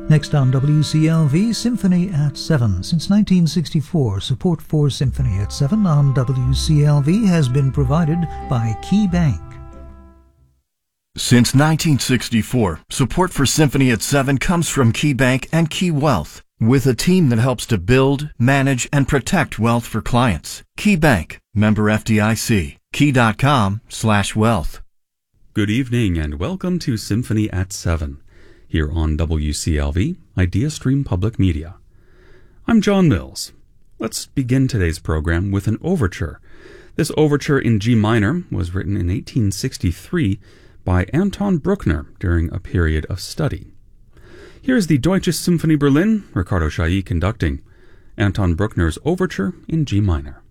Next on WCLV, Symphony at 7. Since 1964, support for Symphony at 7 on WCLV has been provided by Key Bank. Since 1964, support for Symphony at 7 comes from Key Bank and Key Wealth, with a team that helps to build, manage, and protect wealth for clients. Key Bank, member FDIC, key.com/wealth. Good evening and welcome to Symphony at 7, here on WCLV, IdeaStream Public Media. I'm John Mills. Let's begin today's program with an overture. This overture in G minor was written in 1863 by Anton Bruckner during a period of study. Here's the Deutsche Symphonie Berlin, Ricardo Chailly conducting, Anton Bruckner's overture in G minor.